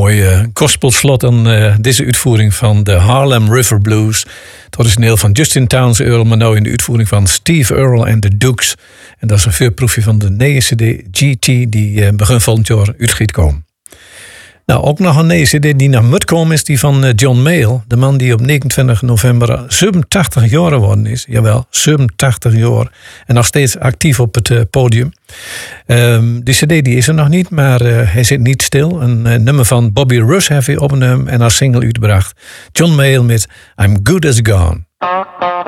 mooie gospelslot aan deze uitvoering van de Harlem River Blues. Het origineel van Justin Townes Earl, maar nou in de uitvoering van Steve Earle en de Dukes. En dat is een voorproefje van de nieuwe CD GT die begin volgend jaar uit gaat komen. Nou, ook nog een nieuwe CD die naar moet komen is die van John Mayall. De man die op 29 november 87 jaar geworden is. Jawel, 87 jaar. En nog steeds actief op het podium. Die CD die is er nog niet, maar hij zit niet stil. Een nummer van Bobby Rush heeft hij opgenomen en als single uitgebracht. John Mayall met I'm Good As Gone.